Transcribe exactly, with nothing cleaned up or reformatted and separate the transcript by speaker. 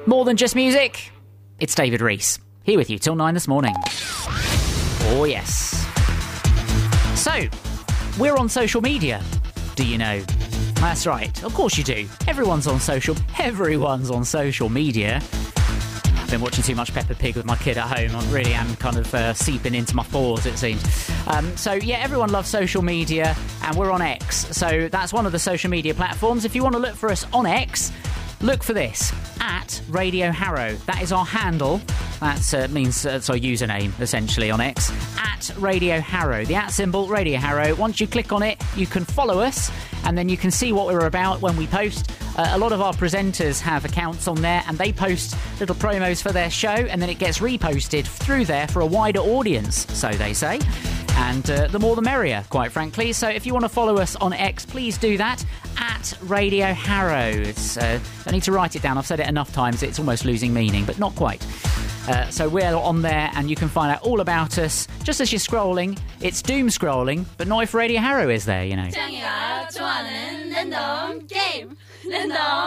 Speaker 1: More than just music, it's David Rees, here with you till nine this morning. Oh yes. So, we're on social media, do you know? That's right, of course you do. Everyone's on social, everyone's on social media. I've been watching too much Peppa Pig with my kid at home. I really am kind of uh, seeping into my pores, it seems. Um, so, yeah, everyone loves social media, and we're on X. So that's one of the social media platforms. If you want to look for us on X, look for this, at Radio Harrow. That is our handle. That uh, means, uh, it's our username, essentially, on X. At Radio Harrow. The at symbol, Radio Harrow. Once you click on it, you can follow us, and then you can see what we're about when we post. Uh, a lot of our presenters have accounts on there, and they post little promos for their show, and then it gets reposted through there for a wider audience, so they say. And uh, the more the merrier, quite frankly. So if you want to follow us on X, please do that, at Radio Harrow. It's, uh, I need to write it down. I've said it enough times, it's almost losing meaning, but not quite. Uh, so we're on there, and you can find out all about us. Just as you're scrolling, it's doom scrolling, but not if Radio Harrow is there, you know.